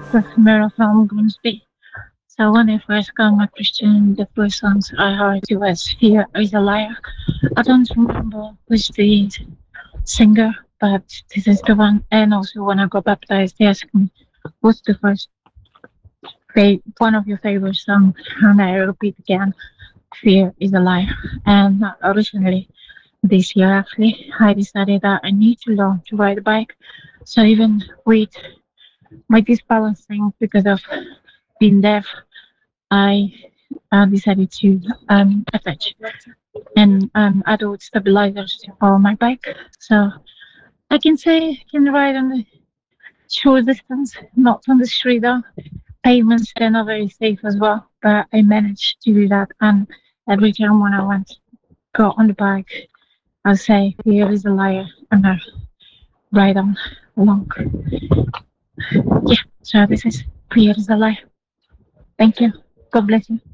with Marathon Grimsby. So when I first got my Christian, the first songs I heard was Fear is a Liar. I don't remember who's the singer, but this is the one. And also when I got baptized, they asked me, what's the one of your favorite songs? And I repeat again, Fear is a Liar. And originally this year, actually, I decided that I need to learn to ride a bike. So even with my disbalancing because of being deaf, I decided to attach an adult stabilizers for my bike. So I can say I can ride on the short distance, not on the street though. Pavements they're not very safe as well, but I managed to do that. And every time when I went go on the bike, I'll say, "Here is a liar," and I ride on along. Yeah. So this is "Here is a liar." Thank you. God bless you.